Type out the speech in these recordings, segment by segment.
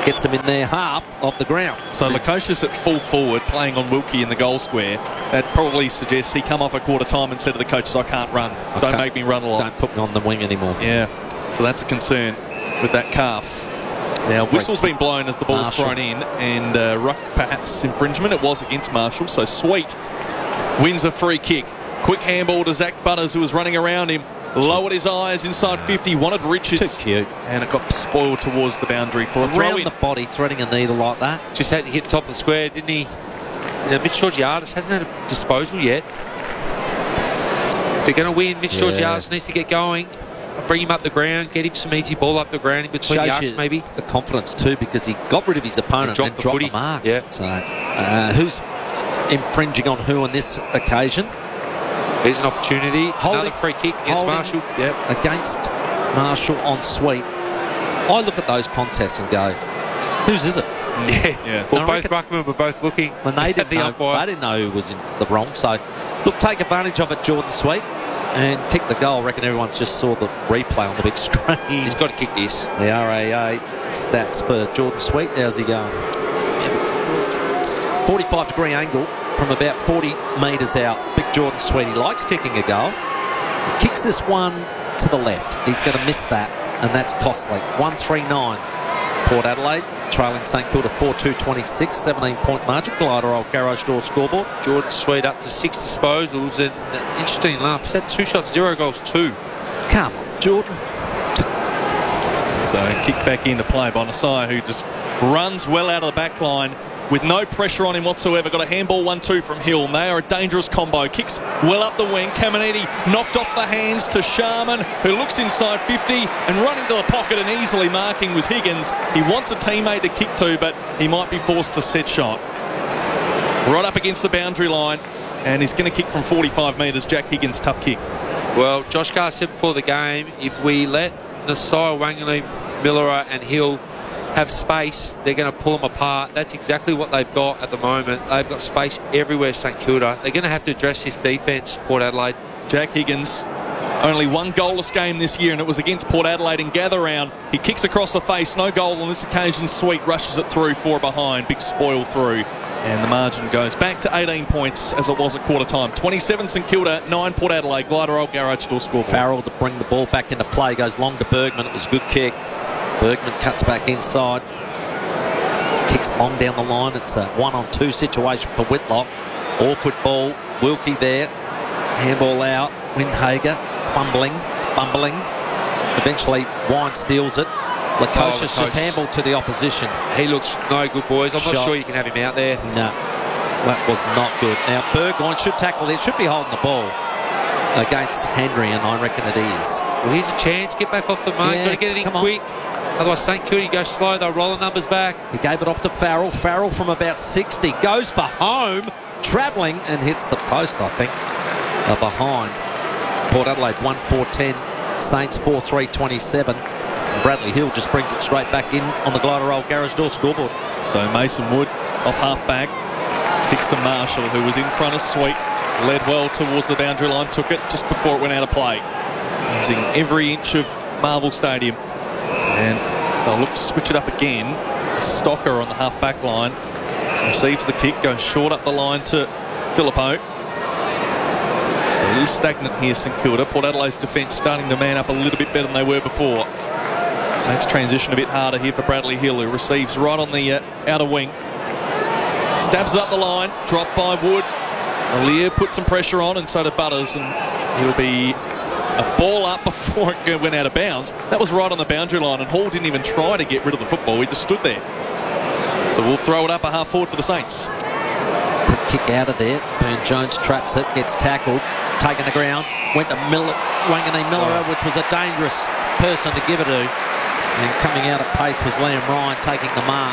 gets them in their half of the ground. So Lukosius at full forward, playing on Wilkie in the goal square. That probably suggests he come off at quarter time and said to the coaches, I can't run. Don't make me run a lot. Don't put me on the wing anymore. Yeah, so that's a concern with that calf. Now, whistle's been blown as the ball's thrown in, and ruck perhaps infringement. It was against Marshall, so Sweet wins a free kick. Quick handball to Zach Butters, who was running around him. Lowered his eyes inside 50, wanted Richards. Too cute. And it got spoiled towards the boundary for a throw Around in. the body, threading a needle like that. Just had to hit the top of the square, didn't he? Mitch Georgiadis hasn't had a disposal yet. If they're going to win, Mitch Georgiadis needs to get going. Bring him up the ground, get him some easy ball up the ground in between the arcs, maybe. The confidence too, because he got rid of his opponent and dropped the mark. Yeah. So, who's infringing on who on this occasion? There's an opportunity. Another free kick against Marshall. Yep. Against Marshall on Sweet. I look at those contests and go, whose is it? Yeah. Well, both ruckmen were both looking. When they didn't know, they didn't know who was in the wrong. So, look, take advantage of it, Jordan Sweet. And kick the goal. I reckon everyone just saw the replay on the big screen. He's got to kick this. The RAA stats for Jordan Sweet. How's he going? 45-degree angle from about 40 metres out. Big Jordan Sweet. He likes kicking a goal. He kicks this one to the left. He's going to miss that, and that's costly. 139. Port Adelaide trailing St Kilda 4-2-26, 17-point margin. Glider Old Garage Door scoreboard. Jordan Sweet up to 6 disposals, and interesting laugh. He's had 2 shots, 0 goals, 2. Come on, Jordan. So kick back into play by Nasai, who just runs well out of the back line with no pressure on him whatsoever. Got a handball 1-2 from Hill, and they are a dangerous combo. Kicks well up the wing. Caminiti knocked off the hands to Sharman, who looks inside 50 and running to the pocket and easily marking was Higgins. He wants a teammate to kick to, but he might be forced to set shot. Right up against the boundary line, and he's going to kick from 45 metres. Jack Higgins, tough kick. Well, Josh Carr said before the game, if we let Nasai, Wanganui, Miller and Hill have space, they're going to pull them apart. That's exactly what they've got at the moment. They've got space everywhere, St Kilda. They're going to have to address this defence, Port Adelaide. Jack Higgins, only one goalless game this year, and it was against Port Adelaide in gather round. He kicks across the face, no goal on this occasion. Sweet rushes it through, 4 behind, big spoil through, and the margin goes back to 18 points as it was at quarter time. 27 St Kilda, 9 Port Adelaide. Glider Old Garage Door scoreboard. Farrell to bring the ball back into play, goes long to Bergman. It was a good kick. Bergman cuts back inside, kicks long down the line. It's a 1-on-2 situation for Whitlock. Awkward ball. Wilkie there. Handball out. Windhager fumbling, bumbling. Eventually, Wine steals it. Lukosius just handballed to the opposition. He looks no good, boys. I'm not sure you can have him out there. No, that was not good. Now, Burgoyne should tackle it. Should be holding the ball against Henry, and I reckon it is. Well, here's a chance. Get back off the mark. Got to get it in quick. Otherwise, St Kilda go slow. They'll roll the numbers back. He gave it off to Farrell. Farrell from about 60 goes for home, travelling and hits the post, I think. Behind. Port Adelaide 1-4-10. Saints 4-3-27. Bradley Hill just brings it straight back in on the Glider Old Garage Door scoreboard. So Mason Wood off half-back. Kicks to Marshall, who was in front of Sweet. Led well towards the boundary line. Took it just before it went out of play. Using every inch of Marvel Stadium. And they'll look to switch it up again. Stocker on the half-back line receives the kick, goes short up the line to Phillippo. So a little stagnant here, St Kilda. Port Adelaide's defence starting to man up a little bit better than they were before. Makes transition a bit harder here for Bradley Hill, who receives right on the outer wing. Stabs it up the line, dropped by Wood. Alier put some pressure on, and so did Butters, and it'll be a ball up before it went out of bounds. That was right on the boundary line, and Hall didn't even try to get rid of the football. He just stood there. So we'll throw it up a half forward for the Saints. Quick kick out of there. Burne-Jones traps it, gets tackled, taken the ground, went to Wanganui Miller, which was a dangerous person to give it to. And coming out of pace was Liam Ryan taking the mark.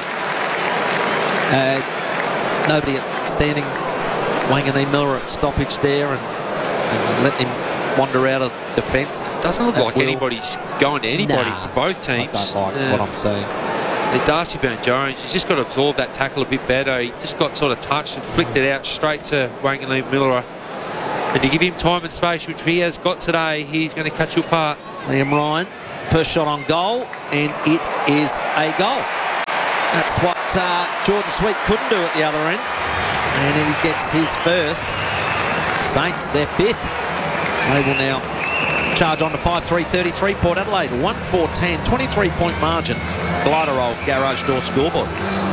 Nobody standing. Wanganui Miller at stoppage there and letting him wander out of defence. Doesn't look like anybody's going to anybody for both teams. I don't like what I'm saying. Darcy Burne-Jones, he's just got to absorb that tackle a bit better. He just got sort of touched and flicked it out straight to Wanganui Miller. And you give him time and space, which he has got today, he's going to cut you apart. Liam Ryan, first shot on goal, and it is a goal. That's what Jordan Sweet couldn't do at the other end. And he gets his first. Saints, their fifth. They will now charge on to 5-3-33. Port Adelaide, 1-4-10, 23-point margin. Gliderol garage door scoreboard.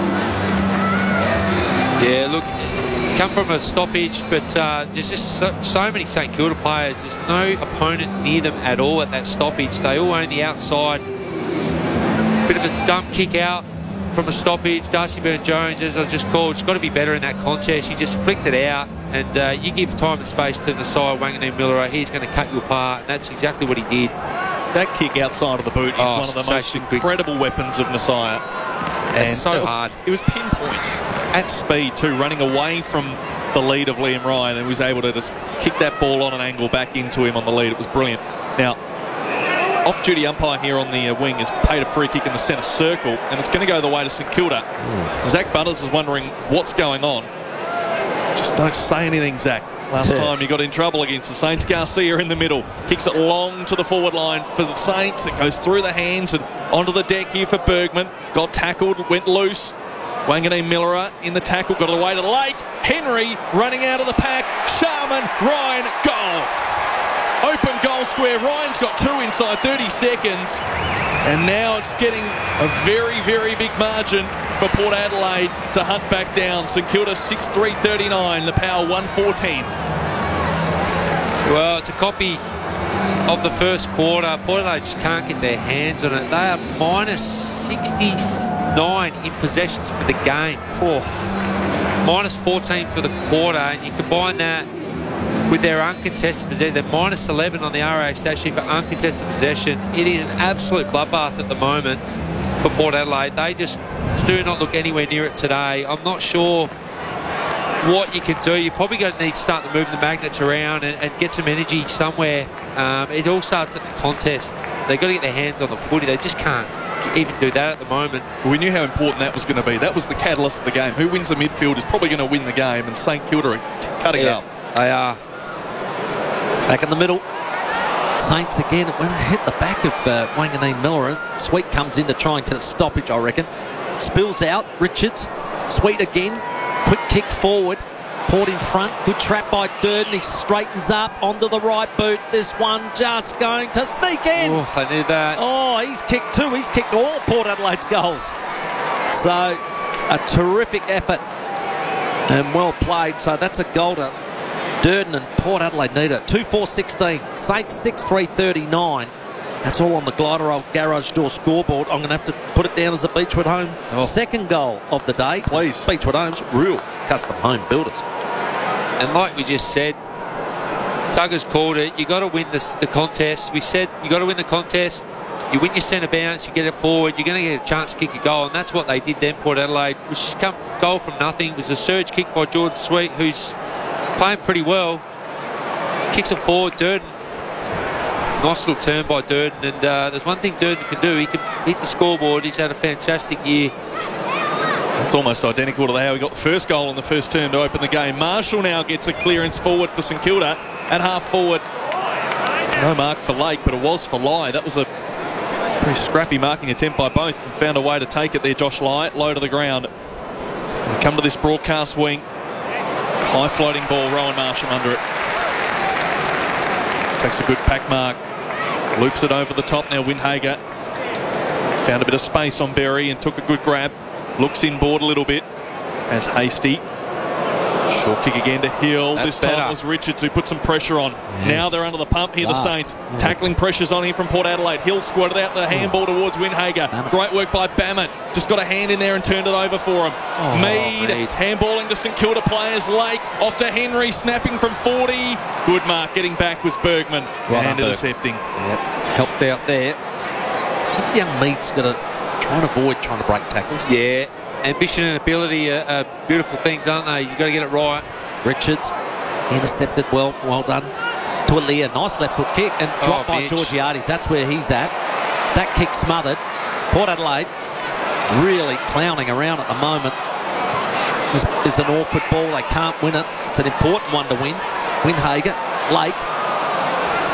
Yeah, look, come from a stoppage, but there's just so many St Kilda players. There's no opponent near them at all at that stoppage. They all own the outside. Bit of a dump kick out from a stoppage. Darcy Byrne-Jones, as I just called, has got to be better in that contest. He just flicked it out, and you give time and space to Nasiah Wanganeen-Milera, he's going to cut you apart, and that's exactly what he did. That kick outside of the boot is one of the most incredible weapons of Nasiah. And it's so hard. It was pinpoint at speed too, running away from the lead of Liam Ryan, and was able to just kick that ball on an angle back into him on the lead. It was brilliant. Now, off-duty umpire here on the wing has paid a free kick in the centre circle, and it's going to go the way to St Kilda. Zach Butters is wondering what's going on. Just don't say anything, Zach. Last time he got in trouble against the Saints. Garcia in the middle. Kicks it long to the forward line for the Saints. It goes through the hands and onto the deck here for Bergman. Got tackled, went loose. Wanganeen-Milera in the tackle, got it away to Lake. Henry running out of the pack. Sharman, Ryan, goal. Open goal square. Ryan's got two inside 30 seconds. And now it's getting a very, very big margin for Port Adelaide to hunt back down. St Kilda 6-3-39, the Power 1-4-10. Well, it's a copy of the first quarter. Port Adelaide just can't get their hands on it. They are minus 69 in possessions for the game. Minus 14 for the quarter, and you combine that with their uncontested possession. They're minus 11 on the RAX stat sheet for uncontested possession. It is an absolute bloodbath at the moment for Port Adelaide. They just do not look anywhere near it today. I'm not sure what you can do. You're probably going to need to start to move the magnets around and get some energy somewhere. It all starts at the contest. They've got to get their hands on the footy. They just can't even do that at the moment. We knew how important that was going to be. That was the catalyst of the game. Who wins the midfield is probably going to win the game, and St Kilda are cutting it up. They are. Back in the middle. Saints again. It went hit the back of Wanganeen-Milera. Sweet comes in to try and get a stoppage, I reckon. Spills out. Richards. Sweet again. Quick kick forward. Port in front. Good trap by Durden. He straightens up onto the right boot. This one just going to sneak in. Oh, I knew that. Oh, he's kicked two. He's kicked all Port Adelaide's goals. So, a terrific effort and well played. So, that's a goal to Durden, and Port Adelaide need it. 2-4-16. Saints 6-3-39. That's all on the Gliderol garage door scoreboard. I'm going to have to put it down as a Beechwood Home second goal of the day. Please. Beechwood Homes, real custom home builders. And like we just said, Tuggers called it. You got to win the contest. We said you got to win the contest. You win your centre bounce, you get it forward, you're going to get a chance to kick a goal, and that's what they did then, Port Adelaide. Which just come goal from nothing. It was a surge kick by Jordan Sweet, who's playing pretty well. Kicks it forward, Durden. Nice little turn by Durden, and there's one thing Durden can do. He can hit the scoreboard. He's had a fantastic year. It's almost identical to how he got the first goal in the first turn to open the game. Marshall now gets a clearance forward for St Kilda at half forward. No mark for Lake, but it was for Lai. That was a pretty scrappy marking attempt by both, and found a way to take it there. Josh Lai, low to the ground. He's going to come to this broadcast wing. High floating ball, Rowan Marshall under it. Takes a good pack mark. Loops it over the top now, Windhager. Found a bit of space on Berry and took a good grab. Looks inboard a little bit as Hasty. Short kick again to Hill. That's this time better. it was Richards who put some pressure on. Yes. Now they're under the pump here, the Saints. Tackling pressures on here from Port Adelaide. Hill squatted out the handball towards Windhager. Bammett. Great work by Bammett. Just got a hand in there and turned it over for him. Mead handballing to St Kilda players. Lake off to Henry, snapping from 40. Good mark. Getting back was Bergman. And intercepting. Yep. Helped out there. Young Mead's got to try and avoid trying to break tackles. Yeah, ambition and ability are beautiful things, aren't they? You've got to get it right. Richards intercepted well done. To Aaliyah, nice left foot kick and dropped by Mitch. Georgiades. That's where he's at. That kick smothered. Port Adelaide really clowning around at the moment. It's an awkward ball. They can't win it. It's an important one to win. Windhager, Lake.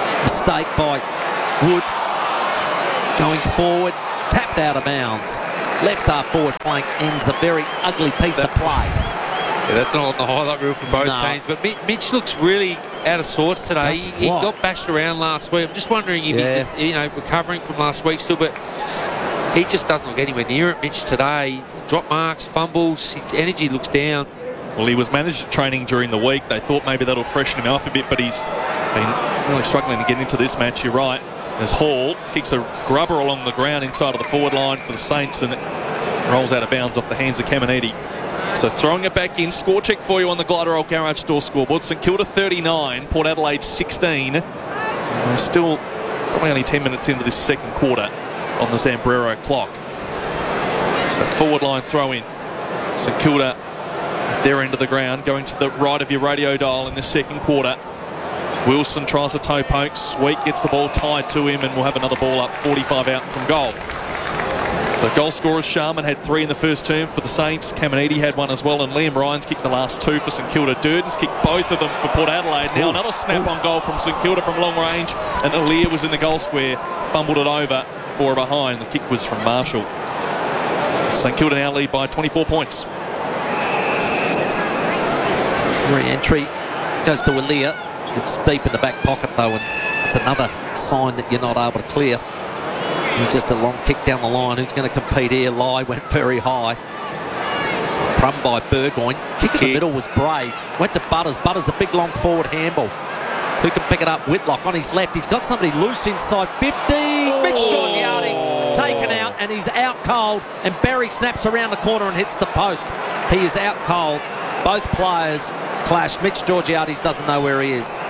Mistake by Wood. Going forward, tapped out of bounds. left half forward flank ends a very ugly piece of play. Yeah, that's not on the highlight reel for both teams. But Mitch looks really out of sorts today. He got bashed around last week. I'm just wondering if he's recovering from last week still, but he just doesn't look anywhere near it, Mitch, today. Drop marks, fumbles, his energy looks down. Well, he was managed at training during the week. They thought maybe that'll freshen him up a bit, but he's been really struggling to get into this match. You're right. As Hall kicks a grubber along the ground inside of the forward line for the Saints, and it rolls out of bounds off the hands of Caminiti. So throwing it back in, score check for you on the Glider Garage Door scoreboard. St Kilda 39, Port Adelaide 16. And we're still probably only 10 minutes into this second quarter on the Zambrero clock. So forward line throw in. St Kilda at their end of the ground, going to the right of your radio dial in the second quarter. Wilson tries a toe poke. Sweet gets the ball tied to him, and we'll have another ball up 45 out from goal. So goal scorers, Sharman had 3 in the first term for the Saints. Caminiti had 1 as well, and Liam Ryan's kicked the last 2 for St Kilda. Durden's kicked both of them for Port Adelaide. Now another snap on goal from St Kilda from long range, and Alir was in the goal square, fumbled it over, 4 behind. The kick was from Marshall. St Kilda now lead by 24 points. Re-entry goes to Alir. It's deep in the back pocket though, and it's another sign that you're not able to clear. He's just a long kick down the line. Who's going to compete here? Lai went very high. Crum by Burgoyne. Kick in the middle was brave. Went to Butters. Butters a big long forward handball. Who can pick it up? Whitlock on his left. He's got somebody loose inside 50. Mitch Georgiades taken out, and he's out cold. And Berry snaps around the corner and hits the post. He is out cold. Both players clash. Mitch Georgiades doesn't know where he is.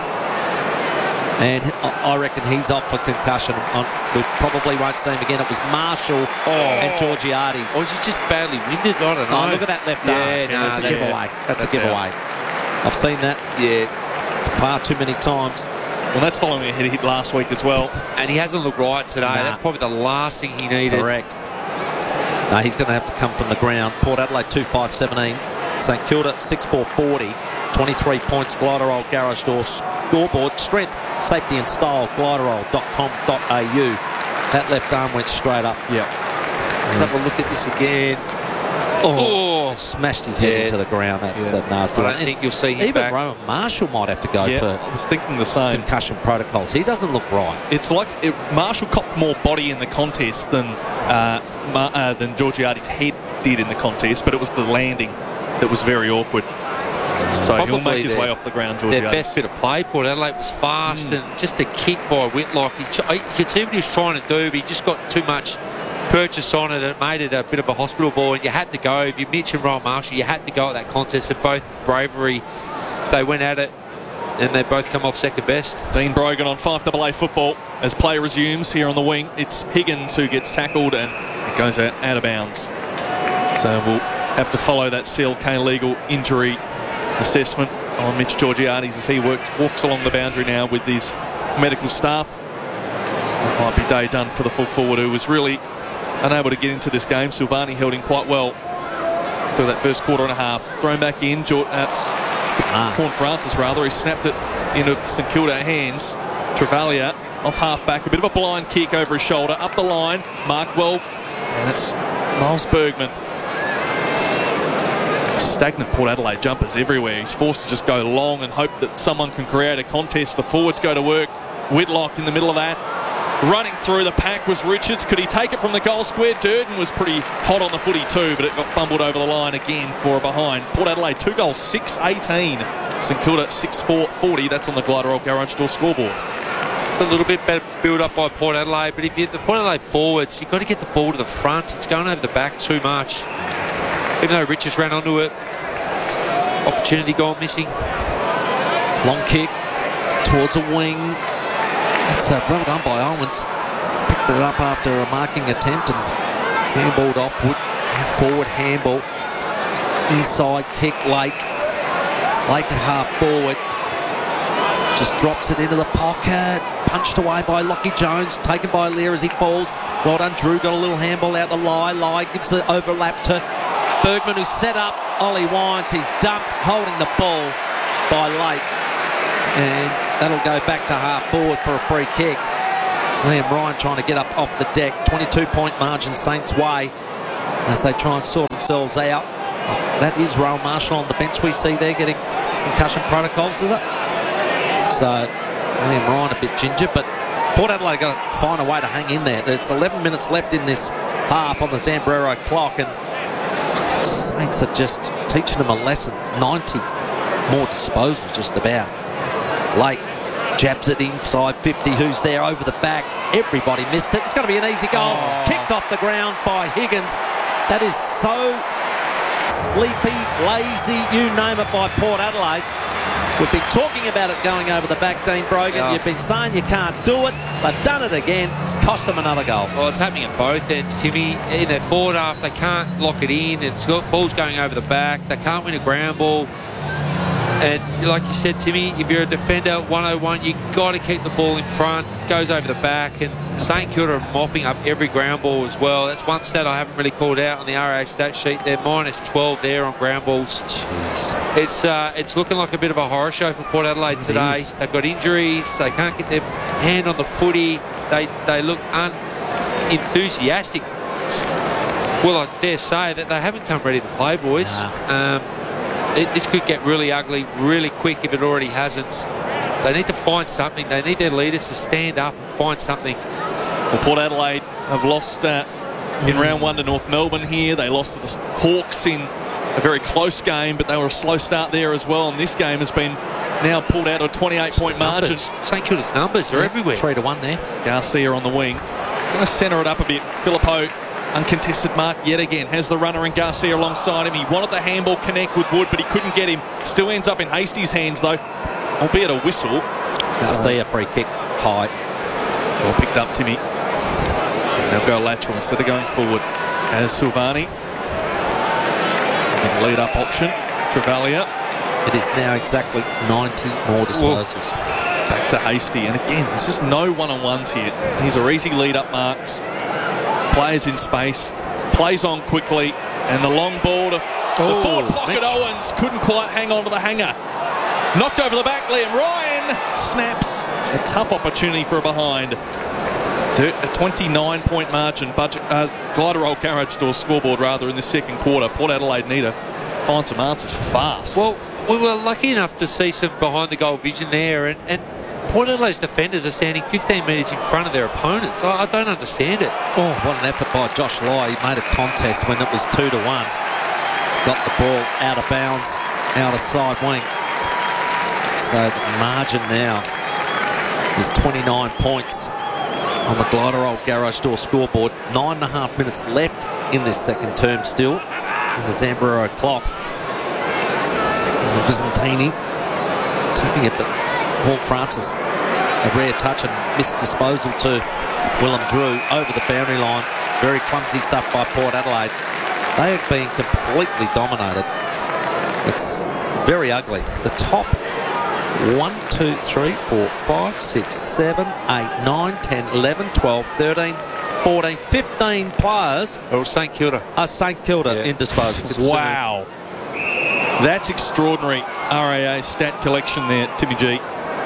And I reckon he's off for concussion. We probably won't see him again. It was Marshall and Georgiades. Or is he just badly winded? I don't know. Oh, look at that left arm. That's a giveaway. That's a giveaway. I've seen that far too many times. Well, that's following a head hit last week as well. And he hasn't looked right today. That's probably the last thing he needed. Correct. No, he's going to have to come from the ground. Port Adelaide 2-5-17. St Kilda 6-4-40. 23 points. Gliderol Garage Door scoreboard. Strength, safety and style. Gliderol.com.au. That left arm went straight up. Yeah. Let's have a look at this again. Smashed his head into the ground. That's nasty. I don't think you'll see him even back. Rowan Marshall might have to go for I was thinking the same. Concussion protocols. He doesn't look right. It's like Marshall copped more body in the contest than Georgiades' head did in the contest, but it was the landing that was very awkward. So probably he'll make his way off the ground, Georgiades. Their best bit of play, Port Adelaide, was fast and just a kick by Whitlock. You could see what he was trying to do, but he just got too much purchase on it. It made it a bit of a hospital ball, and you had to go. If you mentioned Rowan Marshall, you had to go at that contest. And both bravery, they went at it, and they both come off second best. Dean Brogan on 5AA football as play resumes here on the wing. It's Higgins who gets tackled, and it goes out of bounds. So we'll have to follow that CLK legal injury assessment on Mitch Georgiades as he walks along the boundary now with his medical staff. That might be day done for the full forward, who was really unable to get into this game. Silvani held him quite well through that first quarter and a half. Thrown back in, Corn Francis rather. He snapped it into St Kilda hands. Travalia off half back, a bit of a blind kick over his shoulder, up the line, marked well, and it's Miles Bergman. Stagnant Port Adelaide jumpers everywhere. He's forced to just go long and hope that someone can create a contest. The forwards go to work. Whitlock in the middle of that. Running through the pack was Richards. Could he take it from the goal square? Durden was pretty hot on the footy too, but it got fumbled over the line again for a behind. Port Adelaide 2 goals, 6-18. St Kilda 6-4-40. That's on the Gliderol Garage Door scoreboard. It's a little bit better build up by Port Adelaide, but if you're the Port Adelaide forwards, you've got to get the ball to the front. It's going over the back too much. Even though Richards ran onto it, opportunity gone missing. Long kick towards a wing. It's well done by Owens. Picked it up after a marking attempt and handballed off. Forward handball. Inside kick, Lake. Lake at half forward. Just drops it into the pocket. Punched away by Lockie Jones. Taken by Lear as he falls. Well done, Drew. Got a little handball out the lie. Lie gives the overlap to Bergman, who's set up. Ollie Wines, he's dumped, holding the ball by Lake. And that'll go back to half forward for a free kick. Liam Ryan trying to get up off the deck. 22-point margin Saints way. as they try and sort themselves out. That is Rowan Marshall on the bench we see there getting concussion protocols, is it? So, Liam Ryan a bit ginger, but Port Adelaide got to find a way to hang in there. There's 11 minutes left in this half on the Zambrero clock, and Saints are just teaching them a lesson. 90 more disposals just about. Late jabs it inside 50. Who's there over the back? Everybody missed it. It's going to be an easy goal. Kicked off the ground by Higgins. That is so sleepy, lazy, you name it, by Port Adelaide. We've been talking about it going over the back, Dean Brogan. Yeah. You've been saying you can't do it. They've done it again. It's cost them another goal. Well, it's happening at both ends, Timmy. In their forward half, they can't lock it in. It's got balls going over the back. They can't win a ground ball. And like you said, Timmy, if you're a defender, 101, you've got to keep the ball in front. Goes over the back. And St Kilda are mopping up every ground ball as well. That's one stat I haven't really called out on the RA stat sheet. They're minus 12 there on ground balls. Jeez. It's looking like a bit of a horror show for Port Adelaide today. They've got injuries. They can't get their hand on the footy. They look unenthusiastic. Well, I dare say that they haven't come ready to play, boys. No. This could get really ugly really quick if it already hasn't. They need to find something. They need their leaders to stand up and find something. Well, Port Adelaide have lost in round one to North Melbourne here. They lost to the Hawks in a very close game, but they were a slow start there as well. And this game has been now pulled out of a 28-point margin. St Kilda's numbers are everywhere. 3-1 there. Garcia on the wing. He's going to centre it up a bit. Phillippo, uncontested mark yet again. Has the runner and Garcia alongside him. He wanted the handball connect with Wood, but he couldn't get him. Still ends up in Hastie's hands, though, albeit a whistle. Garcia free kick high. Well picked up, Timmy. And they'll go lateral instead of going forward. As Silvani. Lead up option. Travalia. It is now exactly 90 more disposals. Back to Hastie. And again, there's just no one-on-ones here. These are easy lead-up marks. Players in space. Plays on quickly. And the long ball to the forward pocket. Owens couldn't quite hang on to the hanger. Knocked over the back. Liam Ryan snaps. A tough opportunity for a behind. A 29-point margin. Glider Roll Garage Door scoreboard rather in the second quarter. Port Adelaide need to find some answers fast. Well, we were lucky enough to see some behind the goal vision there, and Port Adelaide's defenders are standing 15 metres in front of their opponents. I don't understand it. Oh, what an effort by Josh Lai. He made a contest when it was 2-1. Got the ball out of bounds, out of side wing. So the margin now is 29 points on the Glider Roll Garage Door scoreboard. 9.5 minutes left in this second term still. The Zambrero clock. Visentini taking it, but Paul Francis, a rare touch and missed disposal to Willem Drew over the boundary line. Very clumsy stuff by Port Adelaide. They have been completely dominated. It's very ugly. The top 1, 2, 3, 4, 5, 6, 7, 8, 9, 10, 11, 12, 13, 14, 15 players Or St Kilda. are St Kilda in disposals. Wow. That's extraordinary RAA stat collection there, Timmy G.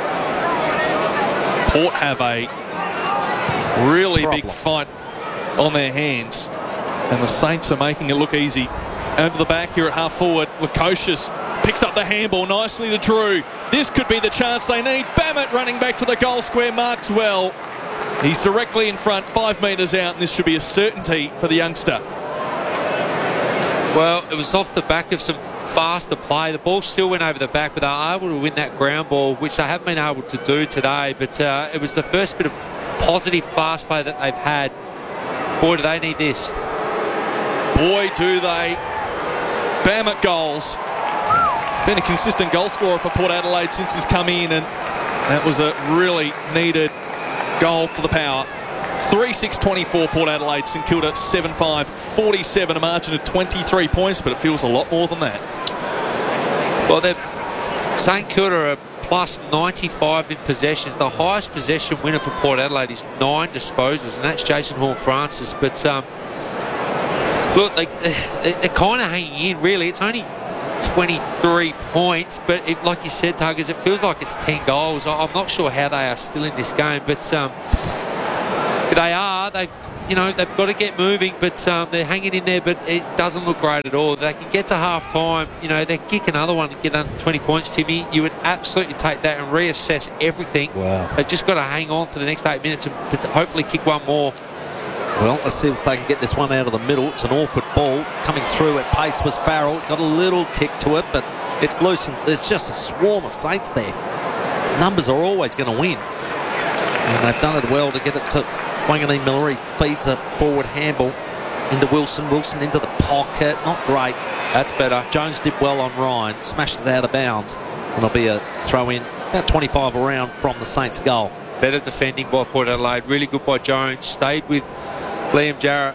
Port have a really big fight on their hands, and the Saints are making it look easy. Over the back here at half forward, Lukosius picks up the handball nicely to Drew. This could be the chance they need. Bammett running back to the goal square, marks well. He's directly in front, 5 metres out, and this should be a certainty for the youngster. Well, it was off the back of some faster play. The ball still went over the back, but they were able to win that ground ball, which they haven't been able to do today. But it was the first bit of positive fast play that they've had. Boy, do they need this. Boy, do they. Bammett goals. Been a consistent goal scorer for Port Adelaide since he's come in, and that was a really needed goal for the Power. 3-6-24 Port Adelaide, St Kilda 7-5, 47, a margin of 23 points, but it feels a lot more than that. Well, St Kilda are plus 95 in possessions. The highest possession winner for Port Adelaide is 9 disposals, and that's Jason Horne-Francis. But look, they're kind of hanging in, really. It's only 23 points, but like you said, Tuggers, it feels like it's 10 goals. I'm not sure how they are still in this game, but they are. They've got to get moving, but they're hanging in there, but it doesn't look great at all. They can get to half-time, they kick another one and get under 20 points, Timmy. You would absolutely take that and reassess everything. Wow. They've just got to hang on for the next 8 minutes and hopefully kick one more. Well, let's see if they can get this one out of the middle. It's an awkward ball. Coming through at pace was Farrell. Got a little kick to it, but it's loose. And there's just a swarm of Saints there. Numbers are always going to win. And they've done it well to get it to Wanganeen Miller. He feeds a forward handball into Wilson. Wilson into the pocket. Not great. That's better. Jones did well on Ryan. Smashed it out of bounds. And it'll be a throw in about 25 around from the Saints goal. Better defending by Port Adelaide. Really good by Jones. Stayed with Liam Jarrett.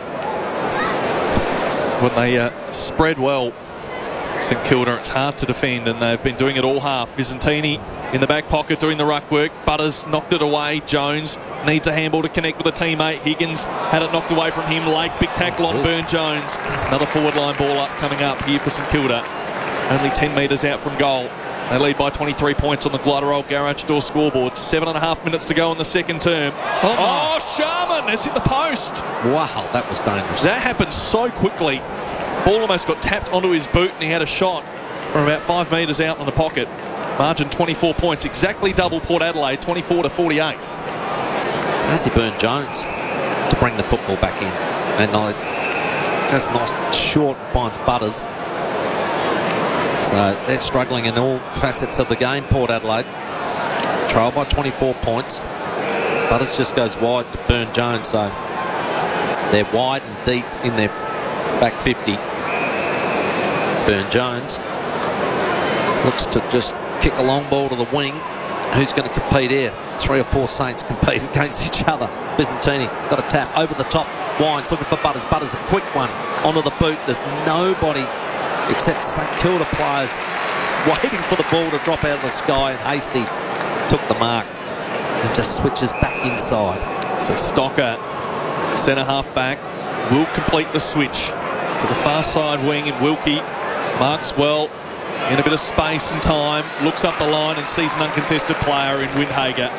When they spread well, St Kilda, it's hard to defend, and they've been doing it all half. Visentini in the back pocket doing the ruck work. Butters knocked it away. Jones needs a handball to connect with a teammate. Higgins had it knocked away from him. Lake, big tackle on Byrne-Jones. Another forward line ball up coming up here for St Kilda. Only 10 metres out from goal. They lead by 23 points on the Gliderol Garage Door scoreboard. 7.5 minutes to go in the second term. Oh, Sharman has hit the post. Wow, that was dangerous. That happened so quickly. Ball almost got tapped onto his boot and he had a shot from about 5 metres out in the pocket. Margin 24 points, exactly double Port Adelaide, 24-48. Has Byrne-Jones to bring the football back in. And goes nice short and finds Butters. So they're struggling in all facets of the game, Port Adelaide. Trail by 24 points. Butters just goes wide to Byrne-Jones, so they're wide and deep in their back 50. Byrne-Jones looks to just kick a long ball to the wing. Who's going to compete here? 3 or 4 Saints compete against each other. Byzantini got a tap over the top. Wines looking for Butters. Butters a quick one onto the boot. There's nobody except St Kilda players waiting for the ball to drop out of the sky, and Hasty took the mark and just switches back inside. So Stocker, centre half back, will complete the switch to the far side wing, and Wilkie marks well in a bit of space and time, looks up the line and sees an uncontested player in Windhager.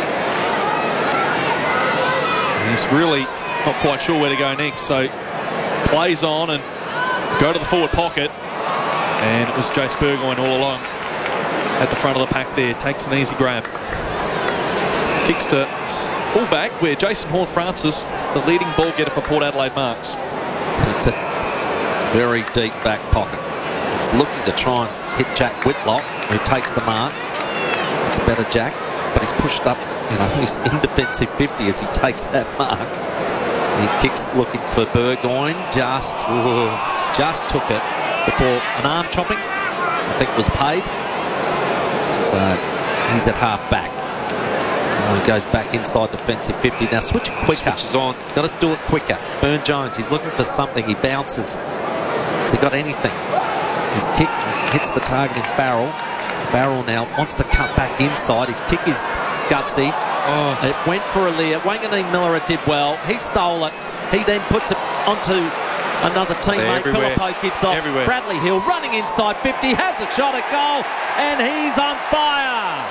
He's really not quite sure where to go next, so plays on and go to the forward pocket, and it was Jace Burgoyne all along at the front of the pack there. Takes an easy grab. Kicks to full back where Jason Horne-Francis, the leading ball getter for Port Adelaide, marks. It's a very deep back pocket. He's looking to try and hit Jack Whitlock, who takes the mark. It's better Jack, but he's pushed up, he's in defensive 50 as he takes that mark. He kicks looking for Burgoyne, just took it before an arm chopping, I think, was paid. So he's at half back. He goes back inside defensive 50. Now switch it quicker. Switches on. Got to do it quicker. Byrne-Jones, he's looking for something. He bounces. Has he got anything? His kick hits the target in Farrell. Farrell now wants to cut back inside. His kick is gutsy. It went for Alir. Wanganeen Miller did well. He stole it. He then puts it onto another teammate. Filippo gives off. Everywhere. Bradley Hill running inside 50. Has a shot at goal. And he's on fire.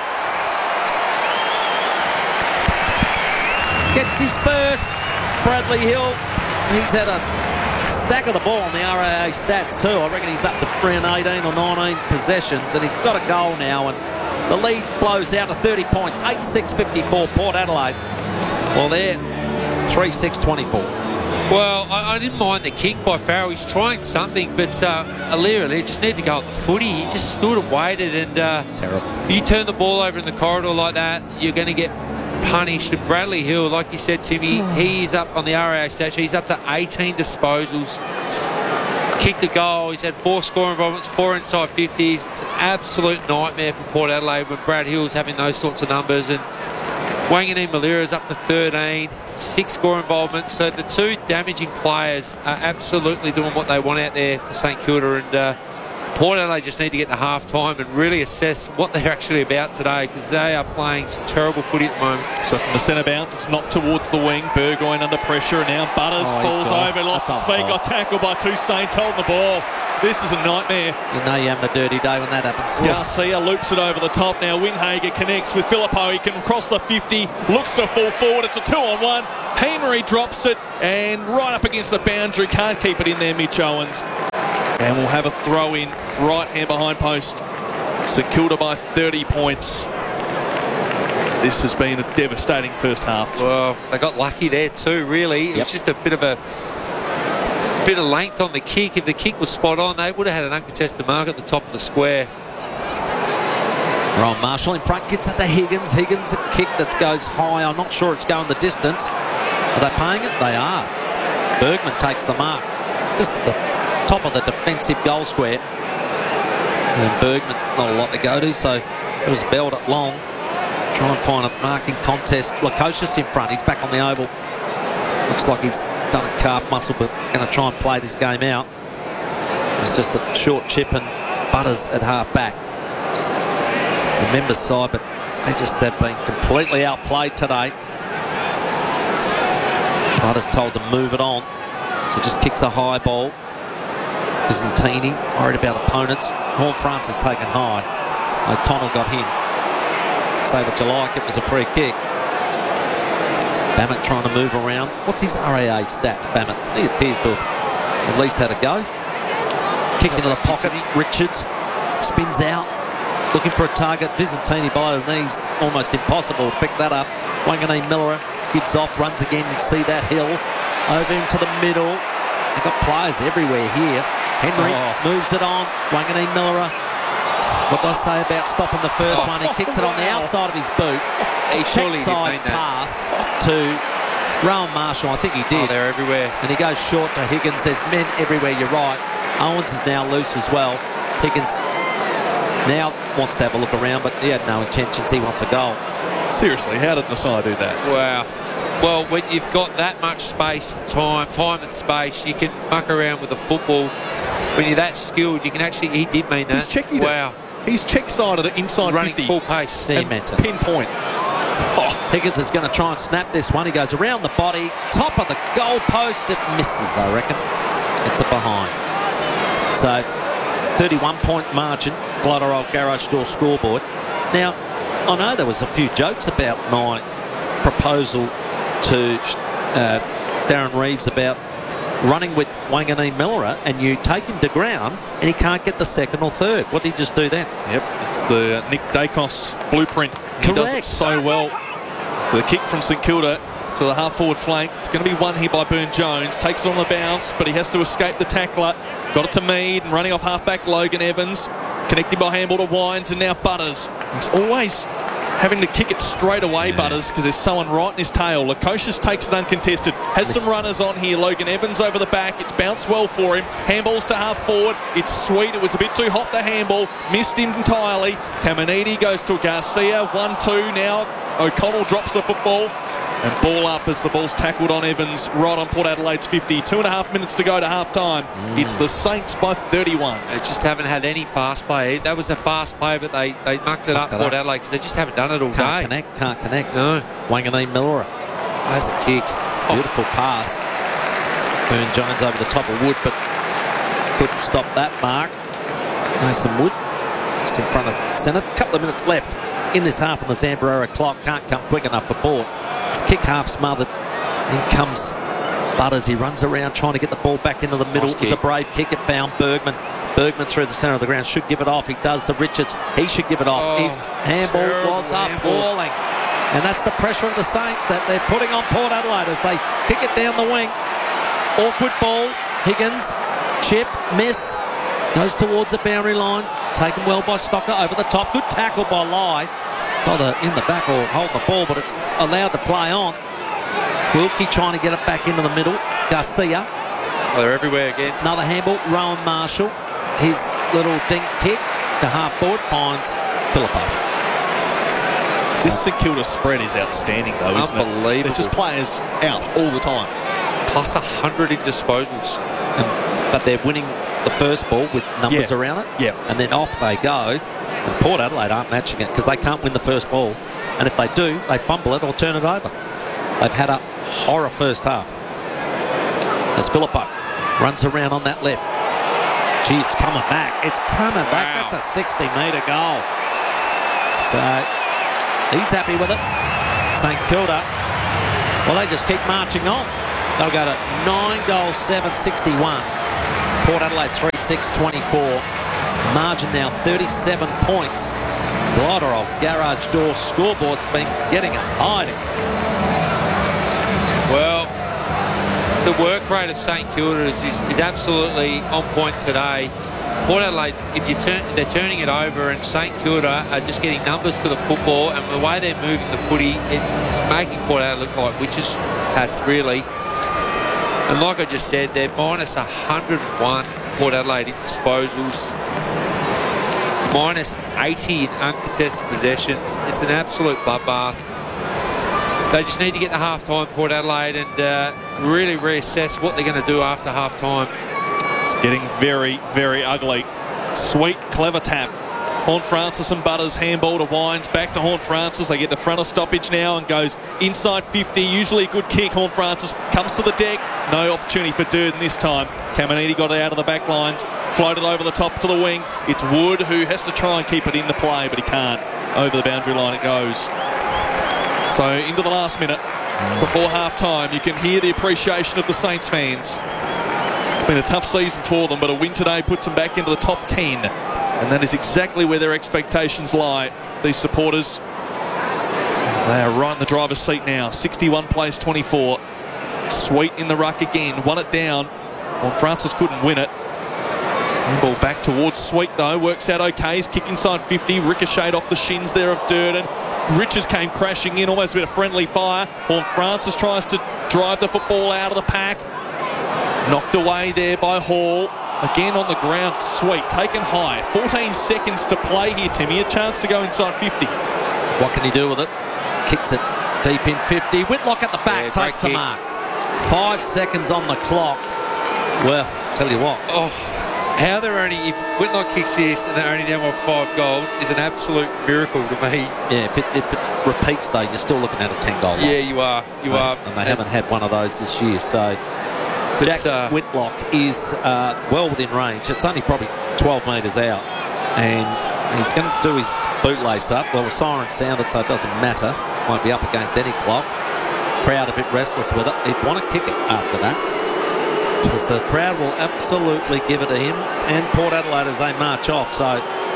Gets his first. Bradley Hill. He's had a stack of the ball on the RAA stats too. I reckon he's up to around 18 or 19 possessions, and he's got a goal now, and the lead blows out to 30 points. 8-6-54 Port Adelaide. Well, they're 3-6-24. Well, I didn't mind the kick by Farrell. He's trying something, but Alir just needed to go at the footy. He just stood and waited, and terrible. You turn the ball over in the corridor like that, you're going to get punished. And Bradley Hill, like you said, Timmy, he's up on the RAA stat sheet. He's up to 18 disposals. Kicked a goal. He's had 4 scoring involvements, 4 inside 50s. It's an absolute nightmare for Port Adelaide when Brad Hill's having those sorts of numbers. And Wanganeen Malira's up to 13, 6 score involvements. So the 2 damaging players are absolutely doing what they want out there for St Kilda. And Port Adelaide just need to get to half-time and really assess what they're actually about today, because they are playing some terrible footy at the moment. So from the centre bounce, it's knocked towards the wing. Burgoyne under pressure, and now Butters falls over, lost his feet, got tackled by 2 Saints holding the ball. This is a nightmare. You know you're having a dirty day when that happens. Garcia loops it over the top. Now Windhager connects with Filippo. He can cross the 50, looks to fall forward. It's a 2-on-1. Henry drops it and right up against the boundary. Can't keep it in there, Mitch Owens. And we'll have a throw in right hand behind post. St Kilda by 30 points. This has been a devastating first half. Well, they got lucky there too, really. It was just a bit of length on the kick. If the kick was spot on, they would have had an uncontested mark at the top of the square. Rowan Marshall in front, gets it to Higgins. Higgins, a kick that goes high. I'm not sure it's going the distance. Are they paying it? They are. Bergman takes the mark. Just at the top of the defensive goal square. And Bergman, not a lot to go to, so it was belled at long. Try and find a marking contest. Lukosius in front. He's back on the oval. Looks like he's done a calf muscle, but going to try and play this game out. It's just a short chip and Butters at half back. The members side, but they just have been completely outplayed today. Butters told to move it on. So just kicks a high ball. Byzantini worried about opponents. Horn Francis taken high. O'Connell got him. Say what you like, it was a free kick. Bammett trying to move around. What's his RAA stats, Bammett? He appears to have at least had a go. Kick into the pocket. Richards spins out, looking for a target. Byzantini below the knees, almost impossible to pick that up. Wanganeen Miller gives off, runs again. You see that Hill over into the middle. They've got players everywhere here. Henry moves it on. Wanganeen Miller. What did I say about stopping the first one? He kicks it on the outside of his boot. He surely did mean that. Pass to Rowan Marshall. I think he did. Oh, they're everywhere. And he goes short to Higgins. There's men everywhere, you're right. Owens is now loose as well. Higgins now wants to have a look around, but he had no intentions. He wants a goal. Seriously, how did Nasai do that? Wow. Well, when you've got that much space and time and space, you can muck around with the football. When you're that skilled, you can actually... He did mean that. He's checking it. Wow. He's check-sided it inside running 50. full pace. He meant it. Pinpoint. Higgins is going to try and snap this one. He goes around the body, top of the goal post. It misses, I reckon. It's a behind. So, 31-point margin. Glenoroy Garage Door scoreboard. Now, I know there was a few jokes about my proposal to Darren Reeves about running with Wanganeen Miller, and you take him to ground and he can't get the second or third. What did he just do then? Yep, it's the Nick Dacos blueprint. He does it so well. So the kick from St Kilda to the half-forward flank. It's going to be won here by Byrne-Jones. Takes it on the bounce, but he has to escape the tackler. Got it to Mead, and running off half-back Logan Evans. Connected by handball to Wines, and now Butters. He's always having to kick it straight away, Butters, because there's someone right in his tail. Lukosius takes it uncontested. Has some runners on here. Logan Evans over the back. It's bounced well for him. Handballs to half forward. It's sweet. It was a bit too hot, the handball. Missed him entirely. Caminiti goes to Garcia. 1-2 now. O'Connell drops the football. And ball up as the ball's tackled on Evans right on Port Adelaide's 50. 2.5 minutes to go to half-time. It's the Saints by 31. They just haven't had any fast play. That was a fast play, but they mucked it up, Port Adelaide, because they just haven't done it all day. Can't connect. No. Wanganeen Miller. That's a kick. Beautiful pass. Byrne-Jones over the top of Wood, but couldn't stop that mark. Mason Wood just in front of centre. Couple of minutes left in this half on the Zambrera clock. Can't come quick enough for Port. His kick half smothered. In comes Butters. He runs around trying to get the ball back into the middle. It was a brave kick. It found Bergman. Bergman through the centre of the ground. Should give it off. He does to Richards. He should give it off. His handball was appalling. And that's the pressure of the Saints that they're putting on Port Adelaide as they kick it down the wing. Awkward ball. Higgins. Chip. Miss. Goes towards the boundary line. Taken well by Stocker over the top. Good tackle by Lai. It's either in the back or hold the ball, but it's allowed to play on. Wilkie trying to get it back into the middle. Garcia. They're everywhere again. Another handball. Rowan Marshall. His little dink kick to half forward finds Philippo. This St Kilda spread is outstanding, though, isn't it? Unbelievable. There's just players out all the time. Plus 100 in disposals. But they're winning the first ball with numbers around it. Yeah. And then off they go. And Port Adelaide aren't matching it because they can't win the first ball. And if they do, they fumble it or turn it over. They've had a horror first half. As Philippo runs around on that left. Gee, it's coming back. It's coming back. That's a 60-metre goal. So he's happy with it. St Kilda Well, they just keep marching on. They'll go to 9 goals, 7, 61. Port Adelaide 3-6, 24. Margin now 37 points. Gliderol Garage Door scoreboard's been getting a hiding. Well, the work rate of St Kilda is absolutely on point today. Port Adelaide, they're turning it over, and St Kilda are just getting numbers to the football, and the way they're moving the footy, making Port Adelaide look like witches' hats, really. And like I just said, they're minus 101, Port Adelaide in disposals, minus 80 in uncontested possessions. It's an absolute bloodbath. They just need to get to half-time, Port Adelaide, and really reassess what they're going to do after half-time. It's getting very, very ugly. Sweet, clever tap. Horne-Francis and Butters handball to Wines. Back to Horne-Francis. They get the front of stoppage now and goes inside 50. Usually a good kick. Horne-Francis comes to the deck. No opportunity for Durden this time. Caminiti got it out of the back lines. Floated over the top to the wing. It's Wood who has to try and keep it in the play, but he can't. Over the boundary line it goes. So into the last minute before half-time, you can hear the appreciation of the Saints fans. It's been a tough season for them, but a win today puts them back into the top 10. And that is exactly where their expectations lie. These supporters, they are right in the driver's seat now. 61 plays 24. Sweet in the ruck again. Won it down. Well, Francis couldn't win it. Handball back towards Sweet though. Works out okay. He's kicked inside 50. Ricocheted off the shins there of Durden. Richards came crashing in, almost a bit of friendly fire. Well, Francis tries to drive the football out of the pack. Knocked away there by Hall. Again on the ground, Sweet, taken high. 14 seconds to play here, Timmy. A chance to go inside 50. What can he do with it? Kicks it deep in 50. Whitlock at the back, takes the mark. 5 seconds on the clock. Well, tell you what. Oh, how they're only, if Whitlock kicks this and they're only down by 5 goals, is an absolute miracle to me. Yeah, if it repeats though, you're still looking at a 10-goal loss. Yeah, you are. You are. And they haven't had one of those this year, so... Jack Whitlock is well within range. It's only probably 12 metres out. And he's going to do his bootlace up. Well, the siren sounded, so it doesn't matter. Won't be up against any clock. Crowd a bit restless with it. He'd want to kick it after that, because the crowd will absolutely give it to him and Port Adelaide as they march off. So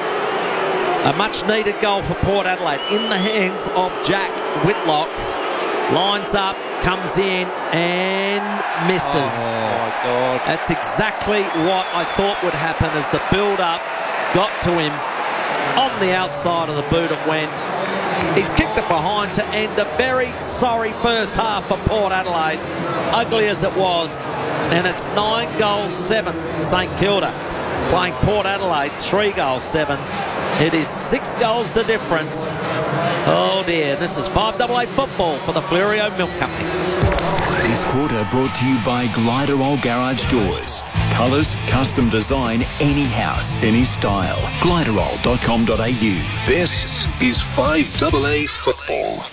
a much-needed goal for Port Adelaide in the hands of Jack Whitlock. Lines up, comes in and misses. Oh, my God. That's exactly what I thought would happen as the build-up got to him on the outside of the boot. It went. He's kicked it behind to end a very sorry first half for Port Adelaide, ugly as it was. And it's 9 goals, 7. St Kilda playing Port Adelaide, 3 goals, 7. It is 6 goals the difference. Oh dear, this is 5AA football for the Fleurieu Milk Company. This quarter brought to you by Gliderol Garage Doors. Colours, custom design, any house, any style. Gliderol.com.au. This is 5AA football.